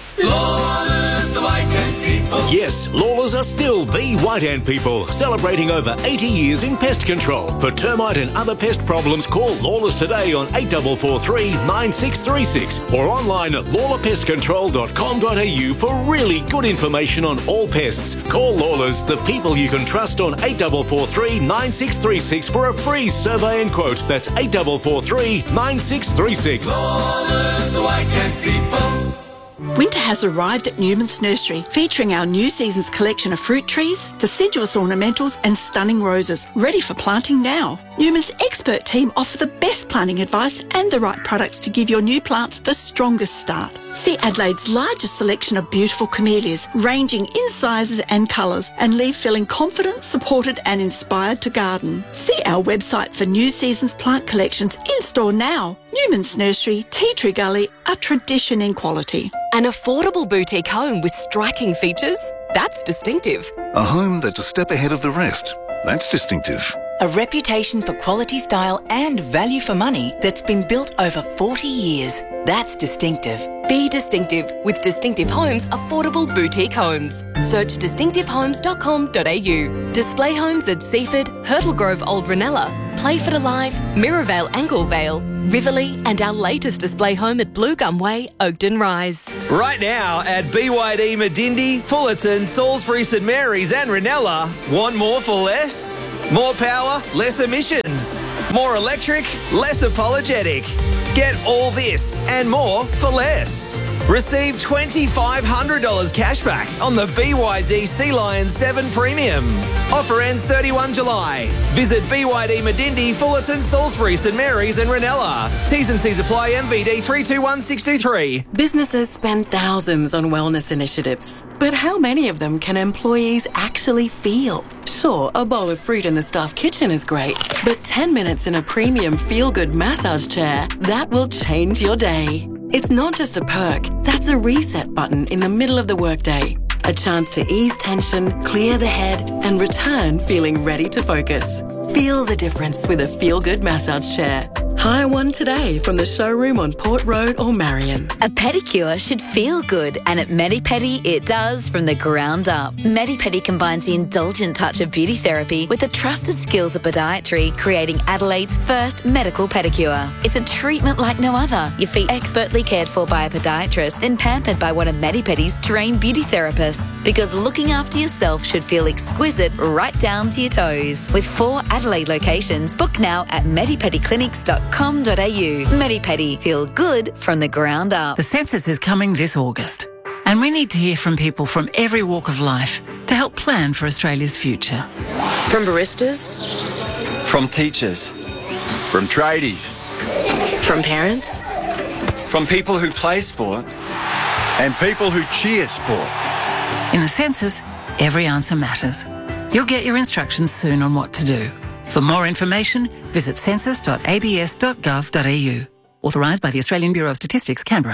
Lawlers, the White Hand People. Yes, Lawlers are still the White Hand People, celebrating over 80 years in pest control. For termite and other pest problems, call Lawlers today on 8443 9636 or online at lawlerpestcontrol.com.au for really good information on all pests. Call Lawlers, the people you can trust, on 8443 9636 for a free survey and quote. That's 8443 9636. Lawlers, the White Hand People. Winter has arrived at Newman's Nursery, featuring our new season's collection of fruit trees, deciduous ornamentals and stunning roses, ready for planting now. Newman's expert team offer the best planting advice and the right products to give your new plants the strongest start. See Adelaide's largest selection of beautiful camellias, ranging in sizes and colours, and leave feeling confident, supported and inspired to garden. See our website for new season's plant collections in store now. Newman's Nursery, Tea Tree Gully, a tradition in quality. An affordable boutique home with striking features? That's distinctive. A home that's a step ahead of the rest? That's distinctive. A reputation for quality, style and value for money that's been built over 40 years. That's distinctive. Be distinctive with Distinctive Homes Affordable Boutique Homes. Search distinctivehomes.com.au. Display homes at Seaford, Hurtle Grove Old Ranella, Playford Alive, Mirrorvale Anglevale, Riverley, and our latest display home at Blue Gum Way, Oakden Rise. Right now at BYD Medindi, Fullerton, Salisbury, St Mary's and Ranella. Want more for less? More power, less emissions. More electric, less apologetic. Get all this and more for less. Receive $2,500 cash back on the BYD Sea Lion 7 Premium. Offer ends 31 July. Visit BYD Medindi, Fullerton, Salisbury, St Mary's and Ranella. T's and C's apply. MVD 321623. Businesses spend thousands on wellness initiatives. But how many of them can employees actually feel? Sure, a bowl of fruit in the staff kitchen is great, but 10 minutes in a premium feel-good massage chair, that will change your day. It's not just a perk, that's a reset button in the middle of the workday. A chance to ease tension, clear the head, and return feeling ready to focus. Feel the difference with a feel-good massage chair. Hire one today from the showroom on Port Road or Marion. A pedicure should feel good, and at Medipedi it does from the ground up. Medipedi combines the indulgent touch of beauty therapy with the trusted skills of podiatry, creating Adelaide's first medical pedicure. It's a treatment like no other. Your feet expertly cared for by a podiatrist and pampered by one of Medipedi's trained beauty therapists. Because looking after yourself should feel exquisite right down to your toes. With 4 Adelaide locations, book now at medipediclinics.com.au. Medipedi, feel good from the ground up. The census is coming this August, and we need to hear from people from every walk of life to help plan for Australia's future. From baristas, from teachers, from tradies, from parents, from people who play sport, and people who cheer sport. In the census, every answer matters. You'll get your instructions soon on what to do. For more information, visit census.abs.gov.au. Authorised by the Australian Bureau of Statistics, Canberra.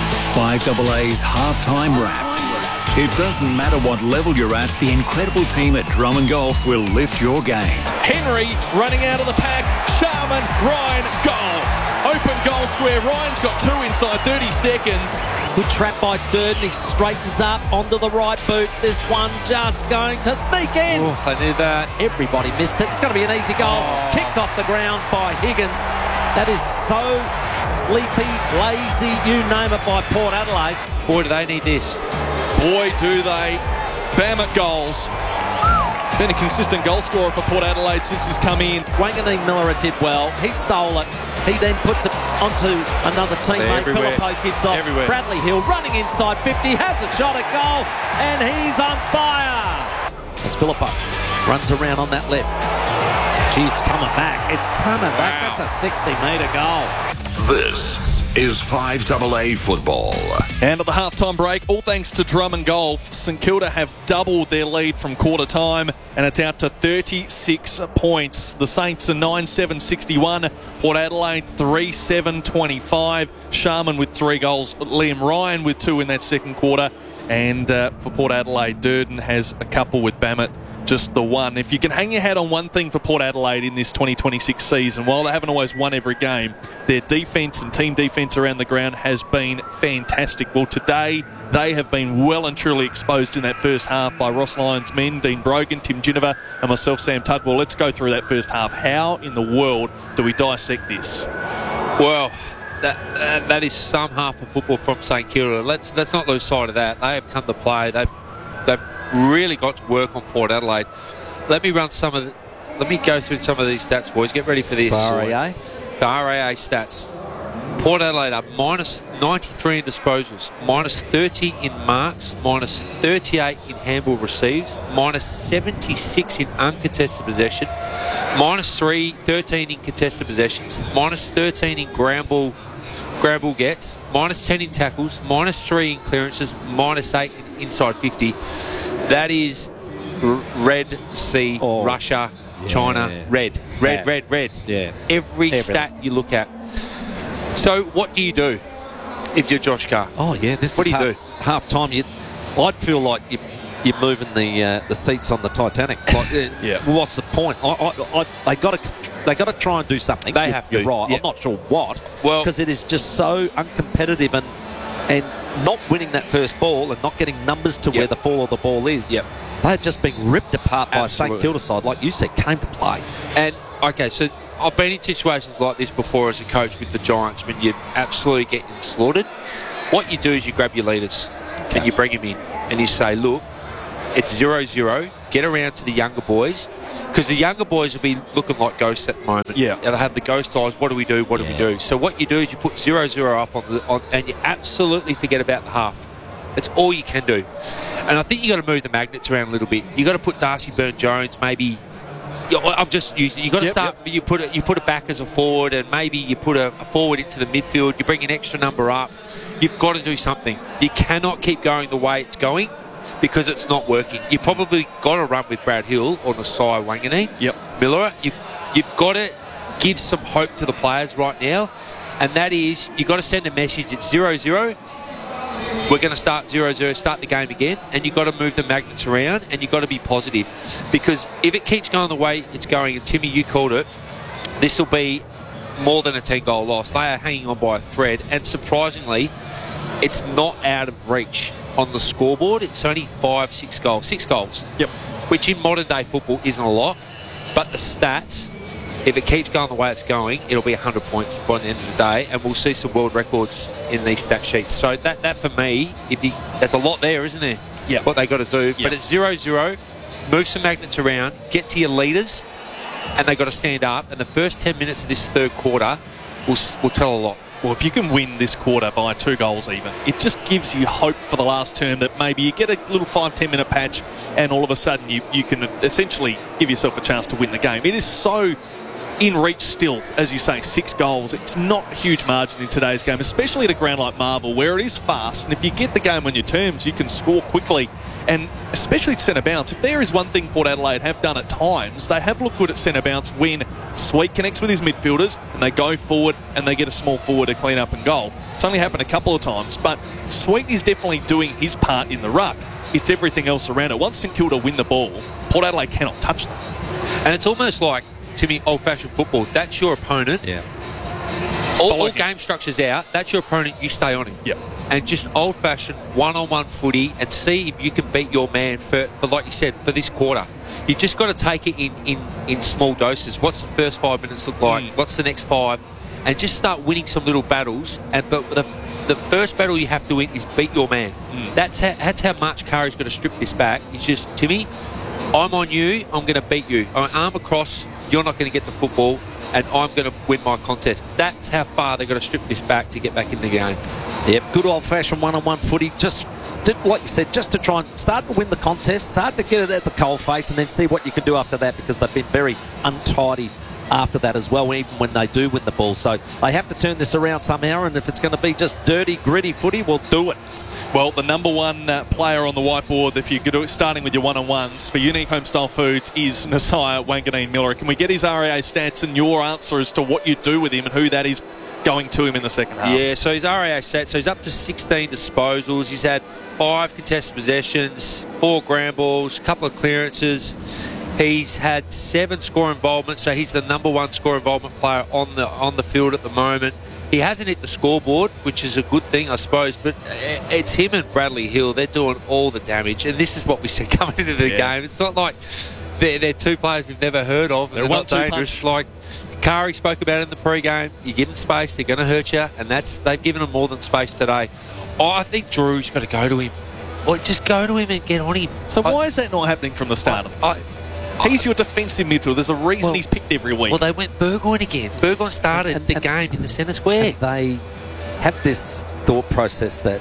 5AA's halftime wrap. It doesn't matter what level you're at, the incredible team at Drummond Golf will lift your game. Henry running out of the pack. Sharman, Ryan, goal. Open goal square. Ryan's got 2 inside 30 seconds. Good trap by Durden. He straightens up onto the right boot. This one just going to sneak in. Oh, they knew that. Everybody missed it. It's going to be an easy goal. Kicked off the ground by Higgins. That is so sleepy, lazy, you name it, by Port Adelaide. Boy, do they need this. Boy, do they. Bam at goals. Been a consistent goal scorer for Port Adelaide since he's come in. Wanganeen Miller did well. He stole it. He then puts it onto another teammate. Philippo gives off. Everywhere. Bradley Hill running inside 50. Has a shot at goal. And he's on fire. As Philippo runs around on that left. Gee, it's coming back. It's coming back. That's a 60-metre goal. This is 5AA football. And at the halftime break, all thanks to Drummond Golf, St Kilda have doubled their lead from quarter time, and it's out to 36 points. The Saints are 9-7-61, Port Adelaide 3-7-25. Sharman with 3 goals, Liam Ryan with 2 in that second quarter, and for Port Adelaide, Durden has a couple with Bammett. Just the one. If you can hang your hat on one thing for Port Adelaide in this 2026 season, while they haven't always won every game, their defence and team defence around the ground has been fantastic. Well, today they have been well and truly exposed in that first half by Ross Lyon's men, Dean Brogan, Tim Ginniver and myself, Sam Tugwell. Let's go through that first half. How in the world do we dissect this? Well, that is some half of football from St Kilda. Let's not lose sight of that. They have come to play. They've really got to work on Port Adelaide. Let me go through some of these stats, boys. Get ready for this. For RAA? For RAA stats. Port Adelaide are minus 93 in disposals, minus 30 in marks, minus 38 in handball receives, minus 76 in uncontested possession, minus 13 in contested possessions, minus 13 in ground ball gets, minus 10 in tackles, minus 3 in clearances, minus 8 in inside 50. That is Red Sea, Russia, China, red. Yeah. Every stat you look at. So what do you do if you're Josh Carr? Oh, yeah. What do you do? Half time, I'd feel like you're moving the seats on the Titanic. Like, yeah. What's the point? They got to They got to try and do something. They have to. You're right. Yeah. I'm not sure what. Well, because it is just so uncompetitive and not winning that first ball and not getting numbers to where the fall of the ball is. Yep. They're just being ripped apart by Absolutely. St Kilda side, like you said, came to play. And, okay, so I've been in situations like this before as a coach with the Giants when you're absolutely getting slaughtered. What you do is you grab your leaders and you bring them in and you say, look, it's 0-0, get around to the younger boys, because the younger boys will be looking like ghosts at the moment. Yeah. They'll have the ghost eyes, what do we do, what do we do? So what you do is you put 0-0 up and you absolutely forget about the half. That's all you can do. And I think you got to move the magnets around a little bit. You got to put Darcy Byrne-Jones maybe. I'm just using. You got to start. You put it back as a forward, and maybe you put a forward into the midfield. You bring an extra number up. You've got to do something. You cannot keep going the way it's going because it's not working. You probably got to run with Brad Hill or Nasai Wanganeen. Yep. Miller. You've got to give some hope to the players right now, and that is you've got to send a message. It's 0-0. We're going to start 0-0, start the game again, and you've got to move the magnets around, and you've got to be positive. Because if it keeps going the way it's going, and Timmy, you called it, this will be more than a 10-goal loss. They are hanging on by a thread, and surprisingly, it's not out of reach on the scoreboard. It's only 6 goals. 6 goals. Yep. Which in modern-day football isn't a lot, but the stats, if it keeps going the way it's going, it'll be 100 points by the end of the day, and we'll see some world records in these stat sheets. So that for me, that's a lot there, isn't there? Yeah. What they got to do. Yep. But it's 0-0. Move some magnets around. Get to your leaders, and they got to stand up. And the first 10 minutes of this third quarter will tell a lot. Well, if you can win this quarter by 2 goals even, it just gives you hope for the last term that maybe you get a little 5-10 minute patch and all of a sudden you can essentially give yourself a chance to win the game. It is so in reach still, as you say, 6 goals. It's not a huge margin in today's game, especially at a ground like Marvel where it is fast, and if you get the game on your terms, you can score quickly. And especially at centre bounce, if there is one thing Port Adelaide have done at times, they have looked good at centre bounce when Sweet connects with his midfielders and they go forward and they get a small forward to clean up and goal. It's only happened a couple of times, but Sweet is definitely doing his part in the ruck. It's everything else around it. Once St Kilda win the ball, Port Adelaide cannot touch them. And it's almost like, to me, old-fashioned football. That's your opponent. Yeah. All game structure's out. That's your opponent. You stay on him. Yep. And just old-fashioned one-on-one footy and see if you can beat your man for like you said, for this quarter. You just got to take it in small doses. What's the first 5 minutes look like? What's the next 5? And just start winning some little battles. But the first battle you have to win is beat your man. That's how much Curry's got to strip this back. It's just, Timmy, I'm on you. I'm going to beat you. Arm across. You're not going to get the football. And I'm going to win my contest. That's how far they've got to strip this back to get back in the game. Yep, good old-fashioned one-on-one footy. Just, like you said, just to try and start to win the contest, start to get it at the coalface, and then see what you can do after that, because they've been very untidy after that as well, even when they do win the ball. So they have to turn this around somehow, and if it's going to be just dirty, gritty footy, we'll do it. Well, the number one player on the whiteboard, if you're starting with your one-on-ones for Unique Homestyle Foods, is Nasai Wanganeen Miller. Can we get his RAA stats and your answer as to what you do with him and who that is going to him in the second half? Yeah, so his RAA stats, so he's up to 16 disposals. He's had 5 contested possessions, 4 ground balls, a couple of clearances. He's had 7 score involvements, so he's the number 1 score involvement player on the field at the moment. He hasn't hit the scoreboard, which is a good thing, I suppose, but it's him and Bradley Hill. They're doing all the damage, and this is what we said coming into the game. It's not like they're 2 players we've never heard of. They're not dangerous. Like Kari spoke about it in the pre-game. You give them space, they're going to hurt you, and they've given them more than space today. I think Drew's got to go to him. Or just go to him and get on him. So why is that not happening from the start of the game? He's your defensive midfielder. There's a reason he's picked every week. Well, they went Burgoyne again. Burgoyne started the game in the centre square. They have this thought process that,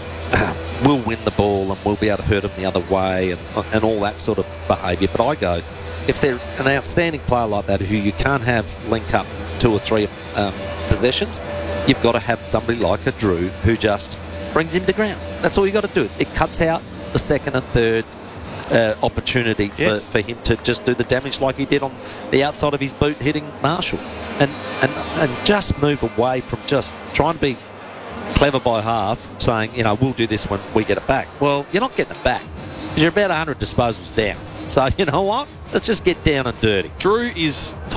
we'll win the ball and we'll be able to hurt them the other way and all that sort of behaviour. But I go, if they're an outstanding player like that who you can't have link up 2 or 3 possessions, you've got to have somebody like a Drew who just brings him to ground. That's all you got to do. It cuts out the second and third opportunity for him to just do the damage like he did on the outside of his boot hitting Marshall, and just move away from just trying to be clever by half, saying, we'll do this when we get it back. Well, you're not getting it back because you're about 100 disposals down. So you know what? Let's just get down and dirty. Drew is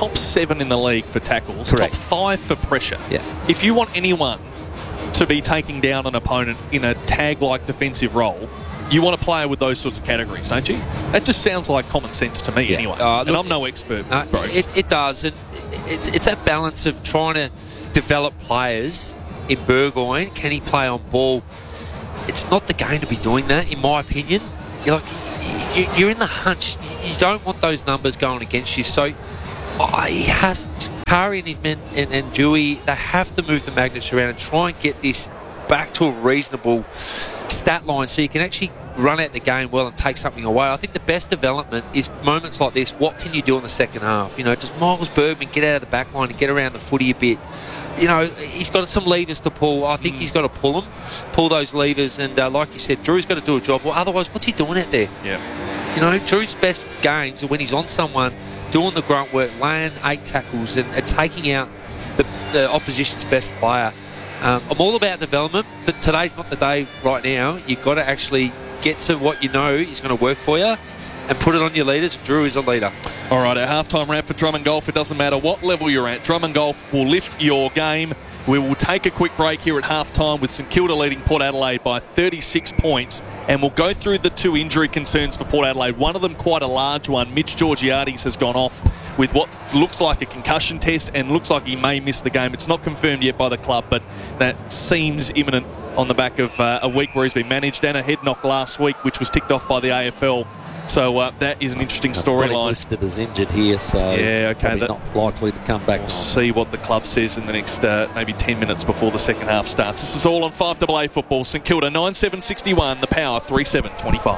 top 7 in the league for tackles, Correct. top 5 for pressure. Yeah. If you want anyone to be taking down an opponent in a tag-like defensive role, you want a player with those sorts of categories, don't you? That just sounds like common sense to me anyway. And I'm no expert. It does. And it's that balance of trying to develop players in Burgoyne. Can he play on ball? It's not the game to be doing that, in my opinion. You're in the hunch. You don't want those numbers going against you. So he has Kari and his men and Dewey. They have to move the magnets around and try and get this back to a reasonable stat line, so you can actually run out the game well and take something away. I think the best development is moments like this. What can you do in the second half? Does Miles Bergman get out of the back line and get around the footy a bit? He's got some levers to pull. I think he's got to pull those levers. And like you said, Drew's got to do a job. Well, otherwise, what's he doing out there? Yeah. Drew's best games are when he's on someone, doing the grunt work, laying 8 tackles and taking out the opposition's best player. I'm all about development, but today's not the day right now. You've got to actually get to what you know is going to work for you and put it on your leaders. Drew is a leader. All right, our halftime wrap for Drummond Golf. It doesn't matter what level you're at. Drummond Golf will lift your game. We will take a quick break here at halftime with St Kilda leading Port Adelaide by 36 points. And we'll go through the 2 injury concerns for Port Adelaide. One of them quite a large one. Mitch Georgiades has gone off with what looks like a concussion test and looks like he may miss the game. It's not confirmed yet by the club, but that seems imminent on the back of a week where he's been managed and a head knock last week, which was ticked off by the AFL. So that is an interesting storyline. Listed as injured here, so not likely to come back. We'll see what the club says in the next maybe 10 minutes before the second half starts. This is all on 5AA football. St Kilda 9-7-61, the Power 3-7-25.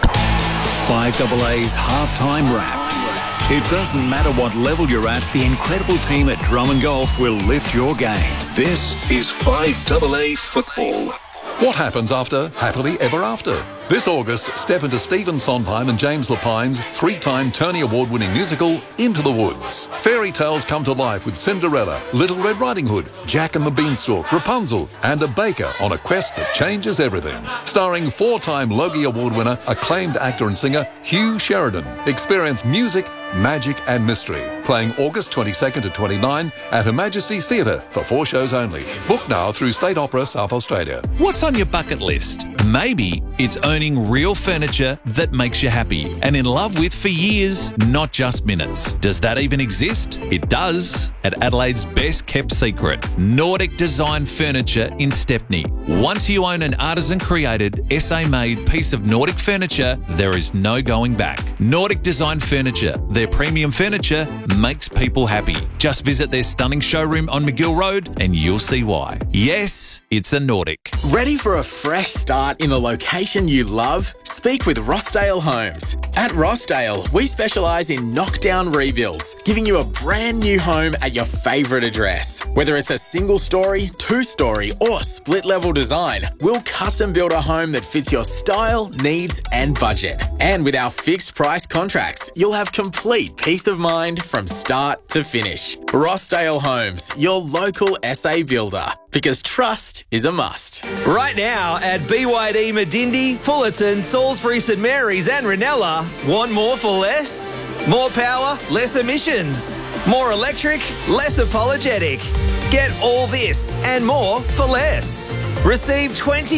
5AA's halftime wrap. It doesn't matter what level you're at, the incredible team at Drummond Golf will lift your game. This is 5AA football. What happens after Happily Ever After? This August, step into Stephen Sondheim and James Lapine's 3-time Tony Award-winning musical, Into the Woods. Fairy tales come to life with Cinderella, Little Red Riding Hood, Jack and the Beanstalk, Rapunzel, and a baker on a quest that changes everything. Starring 4-time Logie Award winner, acclaimed actor and singer Hugh Sheridan. Experience music, magic and mystery. Playing August 22nd to 29 at Her Majesty's Theatre for 4 shows only. Book now through State Opera South Australia. What's on your bucket list? Maybe it's owning real furniture that makes you happy and in love with for years, not just minutes. Does that even exist? It does at Adelaide's best kept secret, Nordic Design Furniture in Stepney. Once you own an artisan created, SA made piece of Nordic furniture, there is no going back. Nordic Design Furniture, their premium furniture makes people happy. Just visit their stunning showroom on McGill Road and you'll see why. Yes, it's a Nordic. Ready for a fresh start in the location you love? Speak with Rossdale Homes. At Rossdale, we specialise in knockdown rebuilds, giving you a brand new home at your favourite address. Whether it's a single story, 2-story or split level design, we'll custom build a home that fits your style, needs and budget. And with our fixed price contracts, you'll have complete peace of mind from start to finish. Rossdale Homes, your local SA builder. Because trust is a must. Right now at BYD Medindi, Fullerton, Salisbury St Mary's and Ranella, want more for less? More power, less emissions. More electric, less apologetic. Get all this and more for less. Receive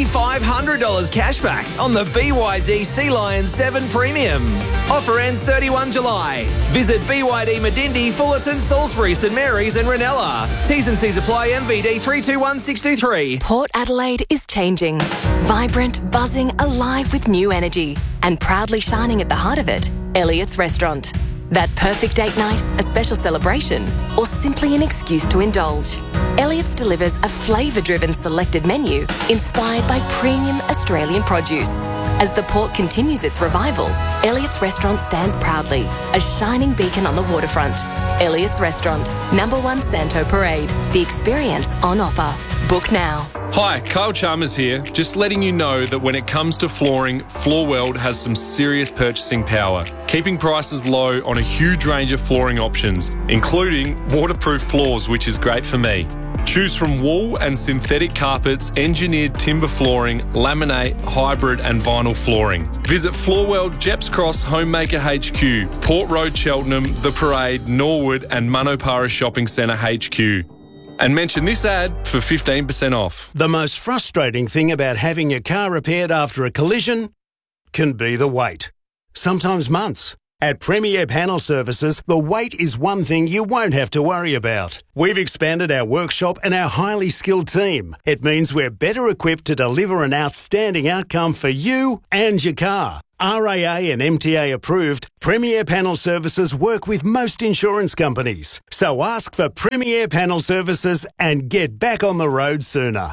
$2,500 cash back on the BYD Sea Lion 7 Premium. Offer ends 31 July. Visit BYD Medindi, Fullerton, Salisbury, St Mary's and Ranella. T's and C's apply. MVD 321623. Port Adelaide is changing. Vibrant, buzzing, alive with new energy. And proudly shining at the heart of it, Elliott's Restaurant. That perfect date night, a special celebration, or simply an excuse to indulge. Elliott's delivers a flavour-driven selected menu inspired by premium Australian produce. As the port continues its revival, Elliott's Restaurant stands proudly, a shining beacon on the waterfront. Elliott's Restaurant, #1 Santo Parade. The experience on offer. Book now. Hi, Kyle Chalmers here. Just letting you know that when it comes to flooring, Floorworld has some serious purchasing power, keeping prices low on a huge range of flooring options, including waterproof floors, which is great for me. Choose from wool and synthetic carpets, engineered timber flooring, laminate, hybrid and vinyl flooring. Visit Floorworld, Jeps Cross, Homemaker HQ, Port Road, Cheltenham, The Parade, Norwood and Manopara Shopping Centre HQ. And mention this ad for 15% off. The most frustrating thing about having your car repaired after a collision can be the wait. Sometimes months. At Premier Panel Services, the wait is one thing you won't have to worry about. We've expanded our workshop and our highly skilled team. It means we're better equipped to deliver an outstanding outcome for you and your car. RAA and MTA approved, Premier Panel Services work with most insurance companies. So ask for Premier Panel Services and get back on the road sooner.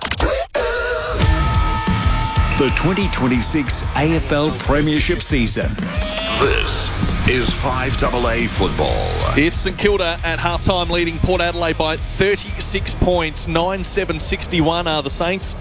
The 2026 AFL Premiership season. This is 5AA football. It's St Kilda at halftime leading Port Adelaide by 36 points. 9-7-61 are the Saints.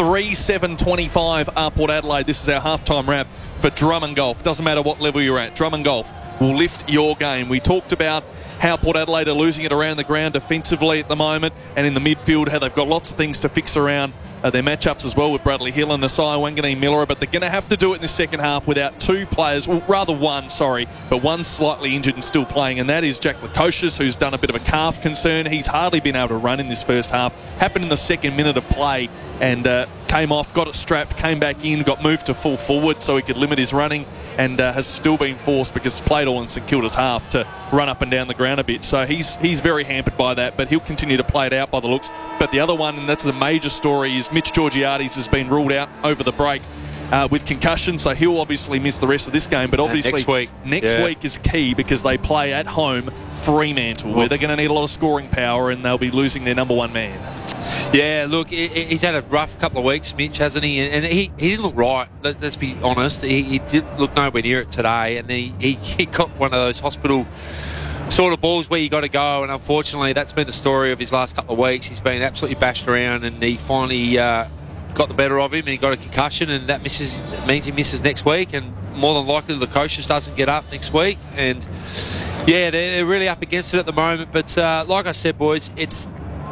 3-7-25 are Port Adelaide. This is our halftime wrap for Drummond Golf. Doesn't matter what level you're at. Drummond Golf will lift your game. We talked about how Port Adelaide are losing it around the ground defensively at the moment, and in the midfield how they've got lots of things to fix around their matchups as well with Bradley Hill and Nasiah Wanganeen-Miller, but they're going to have to do it in the second half without two players, well, rather one, sorry, but one slightly injured and still playing, and that is Jack Lukosius, who's done a bit of a calf concern. He's hardly been able to run in this first half. Happened in the second minute of play and came off, got it strapped, came back in, got moved to full forward so he could limit his running, and has still been forced, because it's played all in St Kilda's half, to run up and down the ground a bit. So he's very hampered by that, but he'll continue to play it out by the looks. But the other one, and that's a major story, is Mitch Georgiades has been ruled out over the break with concussion, so he'll obviously miss the rest of this game. But obviously next week is key, because they play at home Fremantle, where they're going to need a lot of scoring power, and they'll be losing their number one man. Yeah, look, he's had a rough couple of weeks, Mitch, hasn't he? And he didn't look right, let's be honest. He did look nowhere near it today, and then he got one of those hospital sort of balls where you got to go, and unfortunately that's been the story of his last couple of weeks. He's been absolutely bashed around, and he finally got the better of him, and he got a concussion, and that means he misses next week, and more than likely the coach doesn't get up next week. And yeah, they're really up against it at the moment, but like I said, boys, it's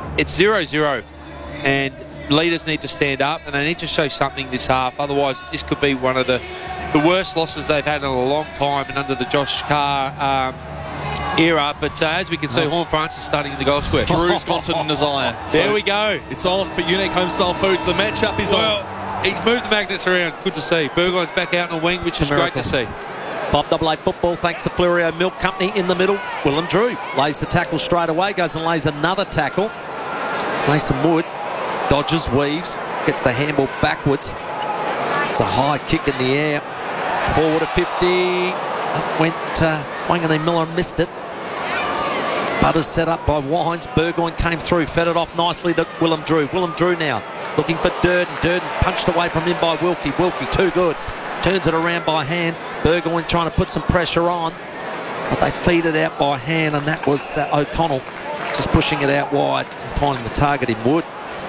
0-0, and leaders need to stand up, and they need to show something this half. Otherwise, this could be one of the worst losses they've had in a long time, and under the Josh Carr era. But as we can see, Horn Francis starting in the goal square. Drew's gone to Nasiah. There we go. It's on for Unique Homestyle Foods. The matchup is on. He's moved the magnets around. Good to see. Burgoyne's back out on the wing, which is great to see. 5AA football, thanks to Flurio Milk Company in the middle. Willem Drew lays the tackle straight away, goes and lays another tackle. Mason Wood dodges, weaves, gets the handball backwards. It's a high kick in the air. Forward at 50. Up went Wanganeen-Miller, missed it. Butters set up by Wines. Burgoyne came through, fed it off nicely to Willem Drew. Willem Drew now looking for Durden. Durden punched away from him by Wilkie. Wilkie too good. Turns it around by hand. Burgoyne trying to put some pressure on, but they feed it out by hand, and that was O'Connell just pushing it out wide and finding the target in Wood.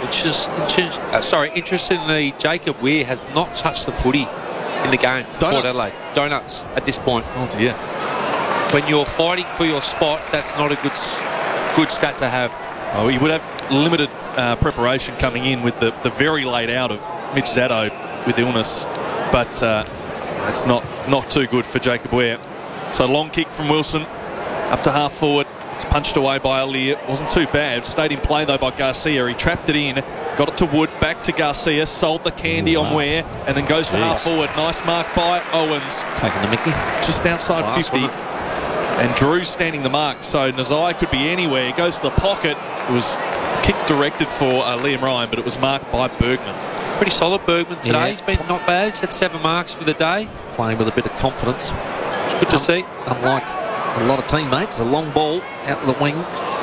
Interestingly, Jacob Weir has not touched the footy in the game for Port Adelaide. Donuts at this point. Oh dear. When you're fighting for your spot, that's not a good stat to have. Oh, you would have limited preparation coming in with the very late out of Mitch Zaddo with illness, but that's not too good for Jacob Weir. So long kick from Wilson up to half forward. It's punched away by Aliir. Wasn't too bad. Stayed in play though by Garcia. He trapped it in, got it to Wood, back to Garcia, sold the candy on Ware, and then goes to half forward. Nice mark by Owens. Taking the mickey. Just outside 50. And Drew's standing the mark, so Nasiah could be anywhere. He goes to the pocket. It was kick directed for Liam Ryan, but it was marked by Bergman. Pretty solid Bergman today. Yeah. He's been not bad. He's had 7 marks for the day. Playing with a bit of confidence. It's good to see. Unlike a lot of teammates, a long ball out the wing.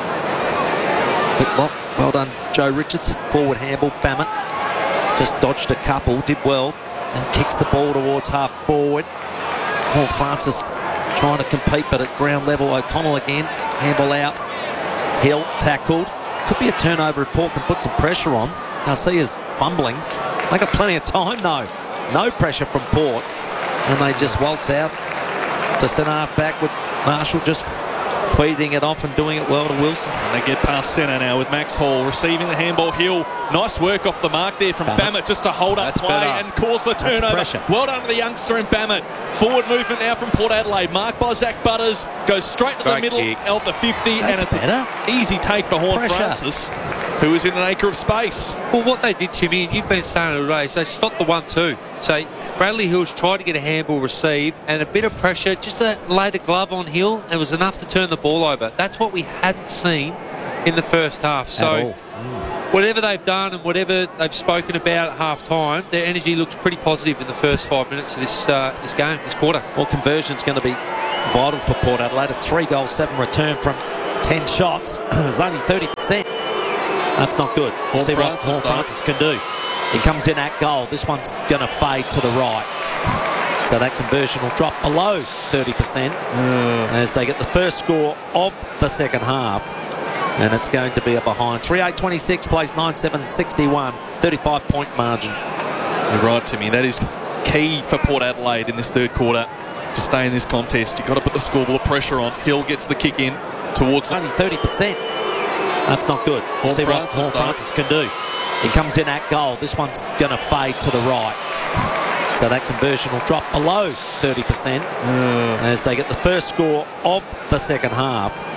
Whitlock, well done. Joe Richards, forward handball. Bammett just dodged a couple, did well, and kicks the ball towards half forward. Paul Francis trying to compete, but at ground level, O'Connell again. Handball out. Hill tackled. Could be a turnover if Port can put some pressure on. Garcia's fumbling. They got plenty of time though. No pressure from Port. And they just waltz out to centre half back with Marshall just feeding it off and doing it well to Wilson. And they get past centre now with Max Hall receiving the handball. Hill, nice work off the mark there from Bammett just to hold up play and cause the turnover. Well done to the youngster in Bammett. Forward movement now from Port Adelaide. Marked by Zach Butters. Goes straight to the middle of the 50. And it's an easy take for Horn Francis, who is in an acre of space. Well, what they did to me, and you've been saying it already, is they stopped the 1-2. So Bradley Hill's tried to get a handball receive and a bit of pressure, just laid a glove on Hill, and it was enough to turn the ball over. That's what we hadn't seen in the first half. So whatever they've done and whatever they've spoken about at half-time, their energy looks pretty positive in the first 5 minutes of this game, this quarter. Well, conversion's going to be vital for Port Adelaide. A 3-goal, 7 return from 10 shots. It was only 30%. That's not good. We'll see what Horn Francis can do. He comes in at goal. This one's going to fade to the right. So that conversion will drop below 30% as they get the first score of the second half. And it's going to be a behind. 3-8-26 plays 9-7-61. 35-point margin. You're right, Timmy. That is key for Port Adelaide in this third quarter to stay in this contest. You've got to put the scoreboard pressure on. Hill gets the kick in towards... Only 30%. That's not good. We'll see what Horn Francis can do. He comes in at goal. This one's going to fade to the right. So that conversion will drop below 30% as they get the first score of the second half.